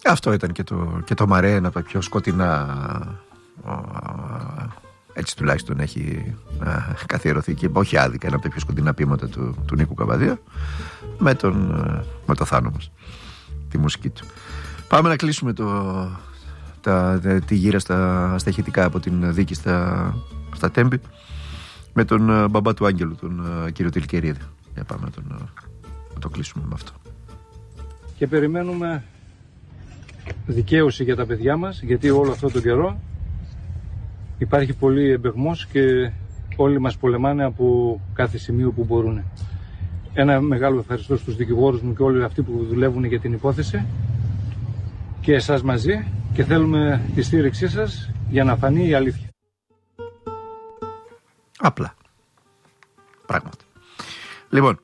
Αυτό ήταν και το Μαρέ, ένα από τα πιο σκοτεινά, έτσι τουλάχιστον έχει καθιερωθεί, και όχι άδικα, ένα από τα πιο σκοτεινά ποίηματα του Νίκου Καβαδία, με το Θάνο μας, τη μουσική του. Πάμε να κλείσουμε τη γύρα στα ηχητικά από την δίκη στα Τέμπη με τον μπαμπά του Άγγελου, τον κύριο Τιλκερίδη. Για πάμε να το κλείσουμε με αυτό. Και περιμένουμε δικαίωση για τα παιδιά μας, γιατί όλο αυτόν τον καιρό υπάρχει πολύ εμπεγμός και όλοι μας πολεμάνε από κάθε σημείο που μπορούν. Ένα μεγάλο ευχαριστώ στους δικηγόρους μου και όλοι αυτοί που δουλεύουν για την υπόθεση και εσάς μαζί, και θέλουμε τη στήριξή σας για να φανεί η αλήθεια. Απλά. Πράγματι. Λοιπόν,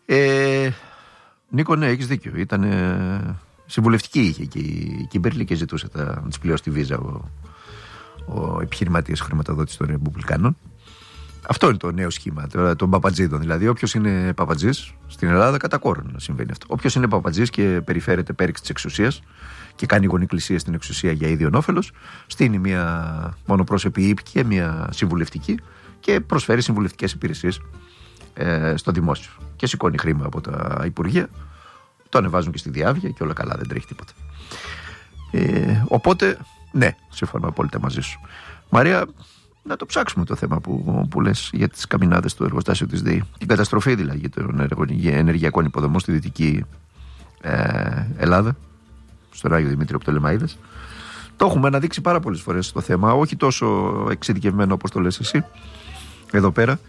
Νίκο, ναι, έχεις δίκιο. Ήταν συμβουλευτική είχε και η Κιμπέρλη και ζητούσε να της πληρώσει τη βίζα ο επιχειρηματίας χρηματοδότης των Ρεπουμπλικάνων. Αυτό είναι το νέο σχήμα των παπατζίδων. Δηλαδή, όποιος είναι παπατζής στην Ελλάδα, κατά κόρον να συμβαίνει αυτό. Όποιος είναι παπατζής και περιφέρεται πέριξ της εξουσίας και κάνει γονικλησία στην εξουσία για ίδιον όφελος, στείνει μια μονοπρόσωπη ύπκια, μια συμβουλευτική, και προσφέρει συμβουλευτικές υπηρεσίες στο δημόσιο. Και σηκώνει χρήμα από τα υπουργεία, το ανεβάζουν και στη διάβια και όλα καλά, δεν τρέχει τίποτα. Οπότε, ναι, συμφωνώ απόλυτα μαζί σου. Μαρία, να το ψάξουμε το θέμα που λες για τις καμινάδες στο εργοστάσιο της ΔΕΗ. Την καταστροφή δηλαδή των ενεργειακών υποδομών στη Δυτική Ελλάδα, στον Άγιο Δημήτριο Πτολεμαΐδες. Το έχουμε αναδείξει πάρα πολλές φορές το θέμα, όχι τόσο εξειδικευμένο όπως το λες εσύ εδώ πέρα,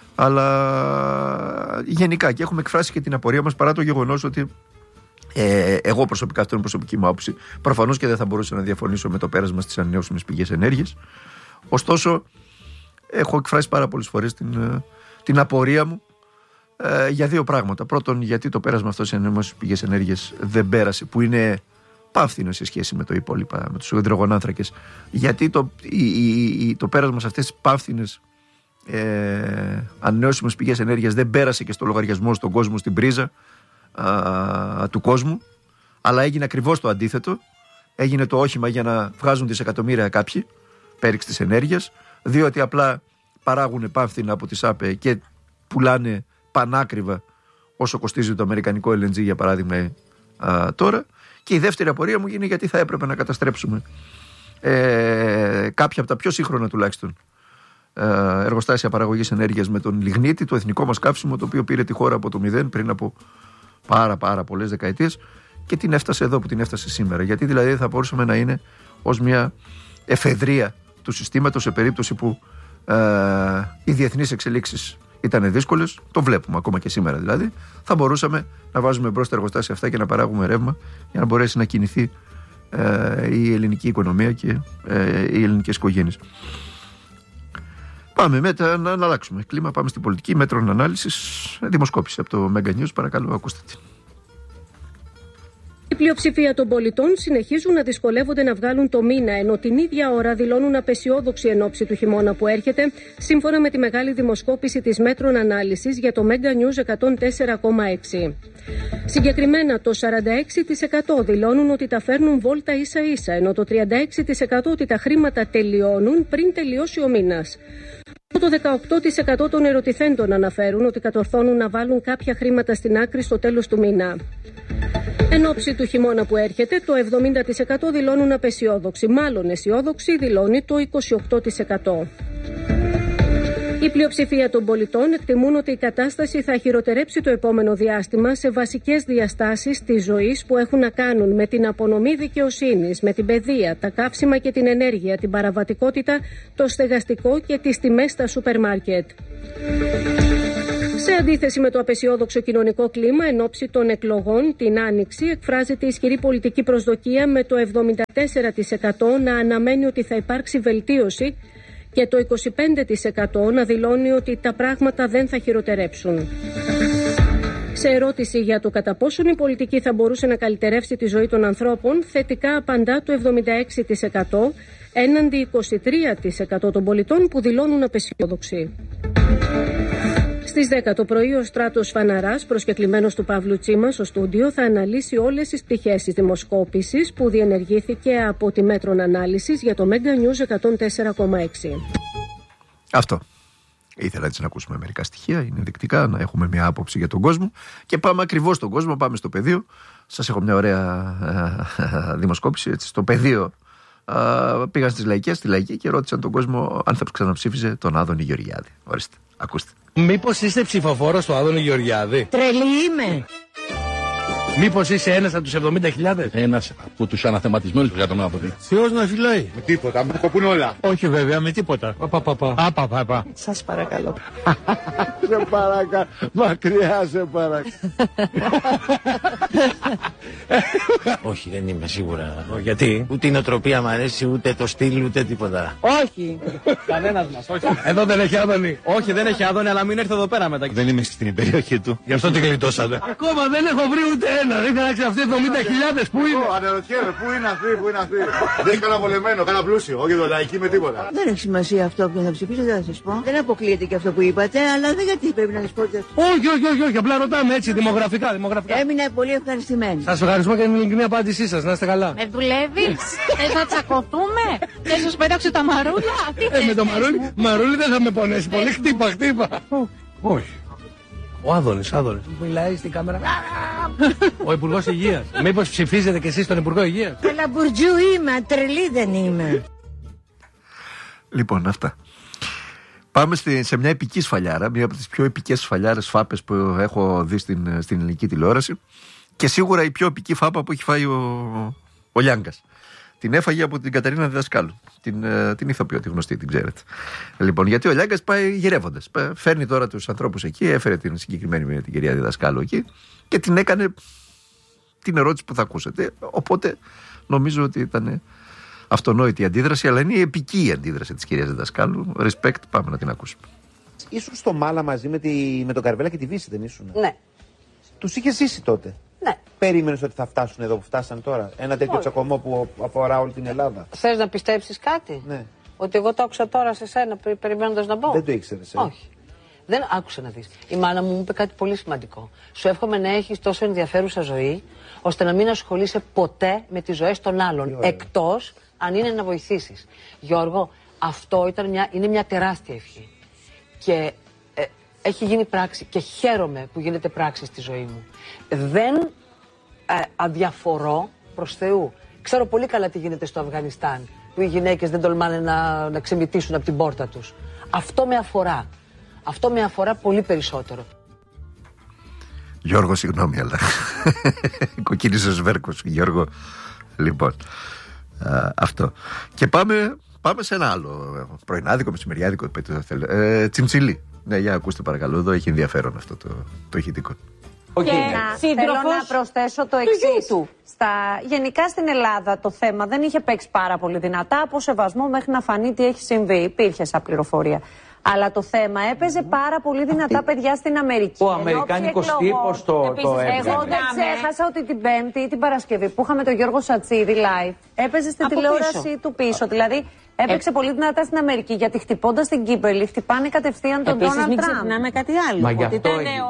αλλά γενικά, και έχουμε εκφράσει και την απορία μας, παρά το γεγονός ότι εγώ προσωπικά, αυτό είναι προσωπική μου άποψη, προφανώς και δεν θα μπορούσα να διαφωνήσω με το πέρασμα στις ανανεώσιμες πηγές ενέργειας. Ωστόσο, έχω εκφράσει πάρα πολλές φορές την απορία μου για δύο πράγματα. Πρώτον, γιατί το πέρασμα αυτό στις ανανεώσιμες πηγές ενέργειας δεν πέρασε, που είναι πάυθυνο σε σχέση με το υπόλοιπα, με τους υδρογονάνθρακες. Γιατί το πέρασμα σε αυτές τις πάυθυνες ανανεώσιμες πηγές ενέργειας δεν πέρασε και στο λογαριασμό στον κόσμο, στην πρίζα του κόσμου, αλλά έγινε ακριβώς το αντίθετο. Έγινε το όχημα για να βγάζουν δισεκατομμύρια κάποιοι πέριξ της ενέργειας, διότι απλά παράγουν πάυθυνα από τις ΑΠΕ και πουλάνε πανάκριβα όσο κοστίζει το αμερικανικό LNG, για παράδειγμα, τώρα. Και η δεύτερη απορία μου είναι γιατί θα έπρεπε να καταστρέψουμε κάποια από τα πιο σύγχρονα τουλάχιστον εργοστάσια παραγωγής ενέργειας με τον λιγνίτη, το εθνικό μας καύσιμο, το οποίο πήρε τη χώρα από το 0 πριν από πάρα πολλές δεκαετίες, και την έφτασε εδώ που την έφτασε σήμερα. Γιατί δηλαδή θα μπορούσαμε να είναι ως μια εφεδρεία του συστήματος σε περίπτωση που οι διεθνείς εξελίξεις ήταν δύσκολες. Το βλέπουμε ακόμα και σήμερα δηλαδή. Θα μπορούσαμε να βάζουμε μπρος τα εργοστάσια αυτά και να παράγουμε ρεύμα για να μπορέσει να κινηθεί η ελληνική οικονομία και οι ελληνικές οικογένειες. Πάμε μετά να αλλάξουμε κλίμα. Πάμε στην πολιτική. Μέτρων ανάλυσης, δημοσκόπηση από το Mega News. Παρακαλώ, ακούστε την. Η πλειοψηφία των πολιτών συνεχίζουν να δυσκολεύονται να βγάλουν το μήνα, ενώ την ίδια ώρα δηλώνουν απαισιόδοξοι εν ώψη του χειμώνα που έρχεται, σύμφωνα με τη μεγάλη δημοσκόπηση της Μέτρων Ανάλυσης για το Mega News 104,6. Συγκεκριμένα, το 46% δηλώνουν ότι τα φέρνουν βόλτα ίσα-ίσα, ενώ το 36% ότι τα χρήματα τελειώνουν πριν τελειώσει ο μήνας. Το 18% των ερωτηθέντων αναφέρουν ότι κατορθώνουν να βάλουν κάποια χρήματα στην άκρη στο τέλος του μήνα. Εν ώψη του χειμώνα που έρχεται, το 70% δηλώνουν απαισιόδοξοι. Μάλλον αισιόδοξοι δηλώνει το 28%. Η πλειοψηφία των πολιτών εκτιμούν ότι η κατάσταση θα χειροτερέψει το επόμενο διάστημα σε βασικές διαστάσεις της ζωής που έχουν να κάνουν με την απονομή δικαιοσύνης, με την παιδεία, τα καύσιμα και την ενέργεια, την παραβατικότητα, το στεγαστικό και τις τιμές στα σούπερ μάρκετ. Σε αντίθεση με το απαισιόδοξο κοινωνικό κλίμα εν ώψη των εκλογών την Άνοιξη, εκφράζεται ισχυρή πολιτική προσδοκία, με το 74% να αναμένει ότι θα υπάρξει βελτίωση και το 25% να δηλώνει ότι τα πράγματα δεν θα χειροτερέψουν. Σε ερώτηση για το κατά πόσον η πολιτική θα μπορούσε να καλυτερεύσει τη ζωή των ανθρώπων, θετικά απαντά το 76%, έναντι 23% των πολιτών που δηλώνουν απαισιόδοξοι. Στις 10 το πρωί ο Στράτος Φαναράς, προσκεκλημένος του Παύλου Τσίμα στο στούντιο, θα αναλύσει όλες τις πτυχές της δημοσκόπησης που διενεργήθηκε από τη Μέτρων Ανάλυσης για το Mega News 104,6. Αυτό. Ήθελα έτσι να ακούσουμε μερικά στοιχεία, είναι ενδεικτικά, να έχουμε μια άποψη για τον κόσμο. Και πάμε ακριβώς στον κόσμο, πάμε στο πεδίο. Σας έχω μια ωραία δημοσκόπηση έτσι, στο πεδίο. Πήγαν στις λαϊκές, στη λαϊκή και ρώτησαν τον κόσμο αν θα ξαναψήφιζε τον Άδωνη Γεωργιάδη. Ορίστε, ακούστε. Μήπως είστε ψηφοφόρος του Άδωνη Γεωργιάδη? Τρελή είμαι. Μήπως είσαι ένας από τους 70.000? Ένας από τους αναθεματισμένους για τον Άδωνη. Θεός να φυλάει. Με τίποτα, μου κοπούν όλα. Όχι βέβαια, με τίποτα. Απαπαπα. Σας παρακαλώ. Σε παρακαλώ, μακριά σε παρακαλώ. Όχι, δεν είμαι σίγουρα. Γιατί? Ούτε η νοοτροπία μου αρέσει, ούτε το στυλ, ούτε τίποτα. Όχι. Κανένας μας, όχι. Εδώ δεν έχει Άδωνη. Όχι, δεν έχει Άδωνη, αλλά μην έρθει εδώ πέρα μετά. Δεν είμαι στην περιοχή του. Γι' αυτό την γλιτώσατε. Ακόμα δεν έχω βρει ούτε ένα. Δεν θα αυτοί 70.000 που είναι. Αναρωτιέμαι, πού είναι αυτοί. Δεν έχει κανένα βολεμένο, κανένα πλούσιο. Όχι εδώ λαϊκή με τίποτα. Δεν έχει σημασία αυτό που θα ψηφίσω, δεν θα σας πω. Δεν αποκλείεται και αυτό που είπατε, αλλά δεν γιατί πρέπει να σας πω ότι... Όχι, απλά ρωτάμε έτσι, δημογραφικά. Έμεινα πολύ ευχαριστημένη. Σας ευχαριστώ για την ειλικρινή απάντησή σας, να είστε καλά. Με δουλεύεις, δεν θα τσακωθούμε, δεν σας πέταξε τα μαρούλια. Με το μαρούλι δεν θα με πονέσει πολύ, χτύπα. Όχι. Ο Άδωνης. Μιλάει στην κάμερα. Ο Υπουργός Υγείας. Μήπως ψηφίζετε κι εσείς τον Υπουργό Υγείας? Καλαμπούρτζου είμαι, τρελή δεν είμαι. Λοιπόν, αυτά. Πάμε σε μια επική σφαλιάρα, μια από τις πιο επικές σφαλιάρες φάπες που έχω δει στην ελληνική τηλεόραση. Και σίγουρα η πιο επική φάπα που έχει φάει ο Λιάγκας. Την έφαγε από την Κατερίνα Διδασκάλου. Την ηθοποιό, τη γνωστή, την ξέρετε. Λοιπόν, γιατί ο Λιάγκας πάει γυρεύοντας. Φέρνει τώρα τους ανθρώπους εκεί, έφερε την συγκεκριμένη την κυρία Διδασκάλου εκεί και την έκανε την ερώτηση που θα ακούσετε. Οπότε νομίζω ότι ήταν αυτονόητη η αντίδραση, αλλά είναι η επική η αντίδραση της κυρίας Διδασκάλου. Respect, πάμε να την ακούσουμε. Ήσουν στο Μάλα μαζί με τον Καρβέλα και τη Βύση, δεν ήσουν? Ναι. Τους είχε ζήσει τότε? Ναι. Περίμενες ότι θα φτάσουν εδώ που φτάσαν τώρα? Ένα τέτοιο τσακωμό που αφορά όλη την Ελλάδα. Θες να πιστέψεις κάτι? Ναι. Ότι εγώ το άκουσα τώρα σε σένα περιμένοντας να μπω? Δεν το ήξερες? Όχι. Δεν άκουσα να δεις. Η μάνα μου είπε κάτι πολύ σημαντικό. Σου εύχομαι να έχεις τόσο ενδιαφέρουσα ζωή, ώστε να μην ασχολείσαι ποτέ με τις ζωές των άλλων. Εκτός αν είναι να βοηθήσεις. Γιώργο, αυτό είναι μια τεράστια ευχή. Και έχει γίνει πράξη και χαίρομαι που γίνεται πράξη στη ζωή μου. Δεν αδιαφορώ προς Θεού. Ξέρω πολύ καλά τι γίνεται στο Αφγανιστάν, που οι γυναίκες δεν τολμάνε να ξεμητήσουν από την πόρτα τους. Αυτό με αφορά. Αυτό με αφορά πολύ περισσότερο. Γιώργο, συγγνώμη, αλλά κοκκίνησε ο Σβέρκος, Γιώργο. Λοιπόν, αυτό. Και πάμε σε ένα άλλο πρωινάδικο, μεσημεριάδικο, τσιμτσιλί. Ναι, για ακούστε παρακαλώ, εδώ έχει ενδιαφέρον αυτό το ηχητικό. Και θέλω να προσθέσω το εξής. Γενικά στην Ελλάδα το θέμα δεν είχε παίξει πάρα πολύ δυνατά από σεβασμό μέχρι να φανεί τι έχει συμβεί. Υπήρχε σαν πληροφορία. Αλλά το θέμα έπαιζε πάρα πολύ δυνατά παιδιά στην Αμερική. Ο αμερικάνικος τύπος το έβγαλε. Εγώ δεν ξέχασα ότι την Πέμπτη ή την Παρασκευή που είχαμε τον Γιώργο Σατσίδη live, έπαιζε στην τηλεόραση του πίσω. Δηλαδή έπαιξε πολύ δυνατά στην Αμερική, γιατί χτυπώντας την Κίμπερλι χτυπάνε κατευθείαν τον Ντόναλντ Τραμπ. Μην ξεχνάμε κάτι άλλο. Μα γι' αυτό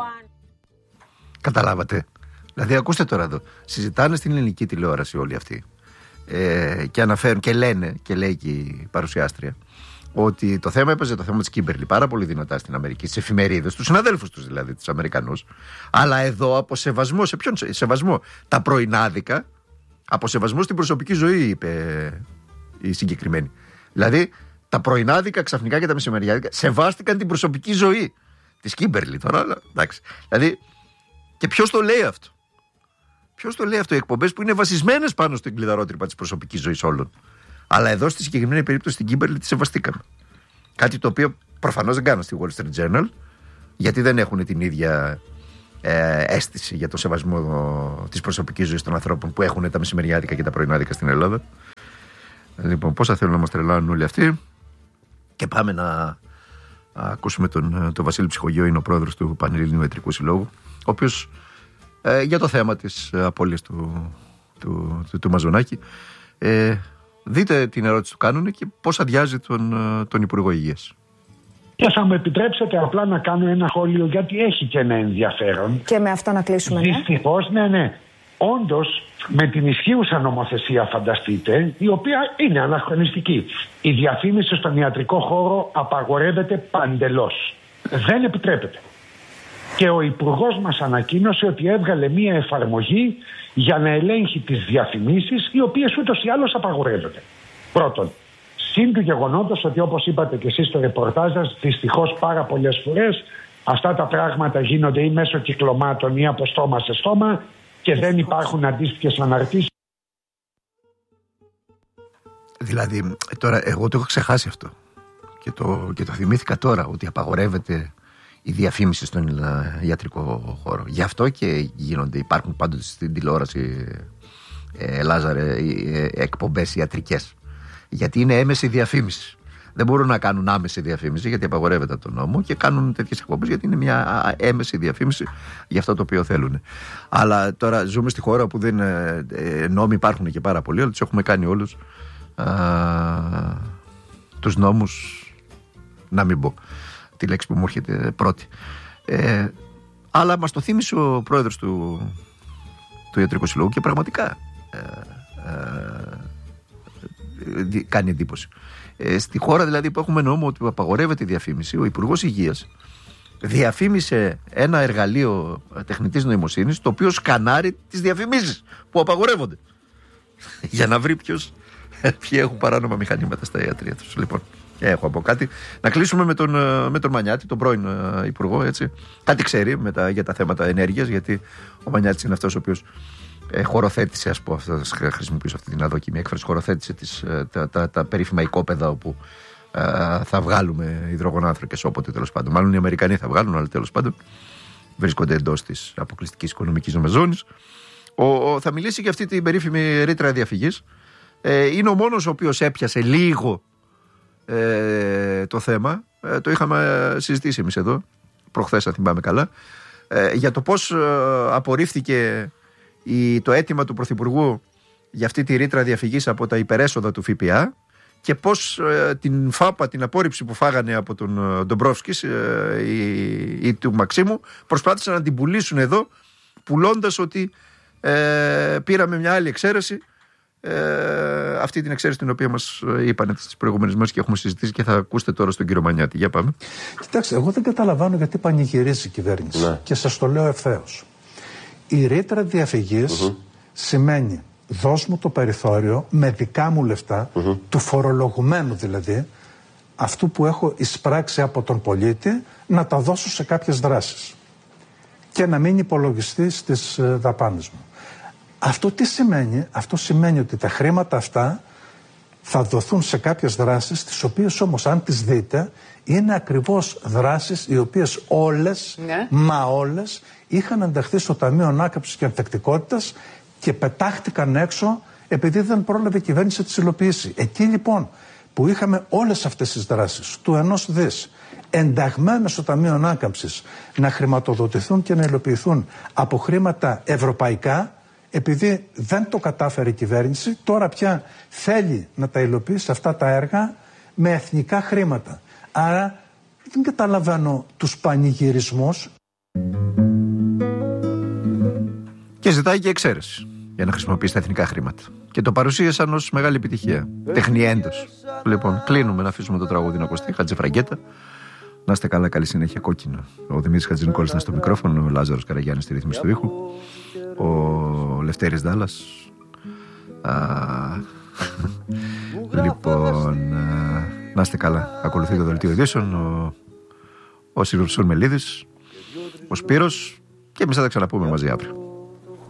Καταλάβατε. Δηλαδή, ακούστε τώρα εδώ. Συζητάνε στην ελληνική τηλεόραση όλοι αυτοί. Και αναφέρουν και λένε, και λέει και η παρουσιάστρια, ότι το θέμα έπαιζε το θέμα της Κίμπερλι πάρα πολύ δυνατά στην Αμερική, στις εφημερίδες, τους συναδέλφους τους δηλαδή, τους Αμερικανούς. Αλλά εδώ από σεβασμό, σε ποιον σεβασμό? Τα πρωινάδικα, από σεβασμό στην προσωπική ζωή, είπε η συγκεκριμένη. Δηλαδή, τα πρωινάδικα ξαφνικά και τα μεσημεριάδικα σεβάστηκαν την προσωπική ζωή της Κίμπερλι τώρα, εντάξει. Δηλαδή, και ποιος το λέει αυτό? Ποιος το λέει αυτό? Οι εκπομπές που είναι βασισμένες πάνω στην κλειδαρότρυπα της προσωπικής ζωής όλων. Αλλά εδώ στη συγκεκριμένη περίπτωση στην Κίμπερλι τη σεβαστήκαμε. Κάτι το οποίο προφανώς δεν κάνουν στη Wall Street Journal, γιατί δεν έχουν την ίδια αίσθηση για το σεβασμό της προσωπικής ζωής των ανθρώπων που έχουν τα μεσημεριάτικα και τα πρωινάδικα στην Ελλάδα. Λοιπόν, πόσα θέλουν να μας τρελάνουν όλοι αυτοί. Και πάμε να ακούσουμε τον Βασίλη Ψυχογείο, είναι ο πρόεδρος του Πανελληνίου Ιατρικού Συλλόγου, ο οποίος για το θέμα της απώλειας του Μαζονάκη, δείτε την ερώτηση του κάνουν και πώς αδειάζει τον Υπουργό Υγείας. Και θα μου επιτρέψετε απλά να κάνω ένα σχόλιο, γιατί έχει και ένα ενδιαφέρον. Και με αυτό να κλείσουμε. Δυστυχώς, ναι. Όντως, με την ισχύουσα νομοθεσία, φανταστείτε, η οποία είναι αναχρονιστική, η διαφήμιση στον ιατρικό χώρο απαγορεύεται παντελώς. Δεν επιτρέπεται. Και ο Υπουργός μας ανακοίνωσε ότι έβγαλε μία εφαρμογή για να ελέγχει τις διαφημίσεις, οι οποίες ούτως ή άλλως απαγορεύονται. Πρώτον, συν του γεγονότος ότι, όπως είπατε και εσείς στο ρεπορτάζ σας, δυστυχώς πάρα πολλές φορές αυτά τα πράγματα γίνονται ή μέσω κυκλωμάτων ή από στόμα σε στόμα και δεν υπάρχουν αντίστοιχες αναρτήσεις. Δηλαδή, τώρα εγώ το έχω ξεχάσει αυτό και το θυμήθηκα τώρα, ότι απαγορεύεται η διαφήμιση στον ιατρικό χώρο. Γι' αυτό και υπάρχουν πάντοτε στην τηλεόραση, Λάζαρε, εκπομπές ιατρικές. Γιατί είναι έμεση διαφήμιση. Δεν μπορούν να κάνουν άμεση διαφήμιση, γιατί απαγορεύεται από τον νόμο, και κάνουν τέτοιες εκπομπές γιατί είναι μια έμεση διαφήμιση για αυτό το οποίο θέλουν. Αλλά τώρα ζούμε στη χώρα που νόμοι υπάρχουν και πάρα πολλοί, αλλά τους έχουμε κάνει όλους τους νόμους, να μην πω τη λέξη που μου έρχεται πρώτη. Αλλά μας το θύμισε ο πρόεδρος του Ιατρικού Συλλόγου και πραγματικά κάνει εντύπωση. Στη χώρα δηλαδή που έχουμε νόμο ότι απαγορεύεται η διαφήμιση, ο Υπουργός Υγείας διαφήμισε ένα εργαλείο τεχνητής νοημοσύνης, το οποίο σκανάρει τις διαφημίσεις που απαγορεύονται για να βρει ποιοι έχουν παράνομα μηχανήματα στα ιατρεία τους. Λοιπόν, έχω από κάτι. Να κλείσουμε με τον Μανιάτη, τον πρώην Υπουργό, έτσι. Κάτι ξέρει για τα θέματα ενέργειας, γιατί ο Μανιάτης είναι αυτός ο οποίος χωροθέτησε, ας πω, θα χρησιμοποιήσω αυτή την αδόκιμη έκφραση, χωροθέτησε τα περίφημα οικόπεδα όπου θα βγάλουμε υδρογονάνθρακες όποτε, τέλος πάντων. Μάλλον οι Αμερικανοί θα βγάλουν, αλλά τέλος πάντων βρίσκονται εντός της αποκλειστικής οικονομικής ζώνης. Θα μιλήσει για αυτή την περίφημη ρήτρα διαφυγής. Είναι ο μόνος ο οποίος έπιασε λίγο το θέμα. Το είχαμε συζητήσει εμείς εδώ προχθές, αν θυμάμαι καλά, για το πώς απορρίφθηκε το αίτημα του Πρωθυπουργού για αυτή τη ρήτρα διαφυγής από τα υπερέσοδα του ΦΠΑ και πώς την ΦΑΠΑ, την απόρριψη που φάγανε από τον Ντομπρόφσκης ή του Μαξίμου, προσπάθησαν να την πουλήσουν εδώ, πουλώντας ότι πήραμε μια άλλη εξαίρεση, αυτή την εξαίρεση την οποία μας είπαν τις προηγούμενες μέρες και έχουμε συζητήσει και θα ακούσετε τώρα στον κύριο Μανιάτη. Για πάμε. Κοιτάξτε, εγώ δεν καταλαβαίνω γιατί πανηγυρίζει η κυβέρνηση. Ναι. Και σας το λέω ευθέως. Η ρήτρα διαφυγής σημαίνει δώσ' μου το περιθώριο με δικά μου λεφτά, του φορολογουμένου δηλαδή, αυτού που έχω εισπράξει από τον πολίτη, να τα δώσω σε κάποιες δράσεις και να μην υπολογιστεί στις δαπάνες μου. Αυτό τι σημαίνει? Αυτό σημαίνει ότι τα χρήματα αυτά θα δοθούν σε κάποιες δράσεις, τις οποίες όμως, αν τις δείτε, είναι ακριβώς δράσεις οι οποίες όλες, μα όλες, είχαν ενταχθεί στο Ταμείο Ανάκαμψης και Ανθεκτικότητας και πετάχτηκαν έξω επειδή δεν πρόλαβε η κυβέρνηση να τις υλοποιήσει. Εκεί λοιπόν που είχαμε όλες αυτές τις δράσεις του 1 δις ενταγμένες στο Ταμείο Ανάκαμψης να χρηματοδοτηθούν και να υλοποιηθούν από χρήματα ευρωπαϊκά, επειδή δεν το κατάφερε η κυβέρνηση, τώρα πια θέλει να τα υλοποιήσει αυτά τα έργα με εθνικά χρήματα. Άρα δεν καταλαβαίνω τους πανηγυρισμούς. Και ζητάει και εξαίρεση για να χρησιμοποιήσει τα εθνικά χρήματα. Και το παρουσίασαν ως μεγάλη επιτυχία. Τεχνιέντος. Λοιπόν, κλείνουμε να αφήσουμε το τραγούδι να ακουστεί. Χατζηφραγκέτα. Να είστε καλά, καλή συνέχεια. Κόκκινο. Ο Δημήτρης Χατζηνικόλης ήταν στο μικρόφωνο, ο Λάζαρος Καραγιάννης στη ρύθμιση του ήχου, ο Λευτέρης Δάλλας. Λοιπόν, να είστε καλά. Ακολουθεί το δελτίο ειδήσεων, ο Σιλουρσούν Μελίδης, ο Σπύρος, και εμείς θα τα ξαναπούμε μαζί αύριο.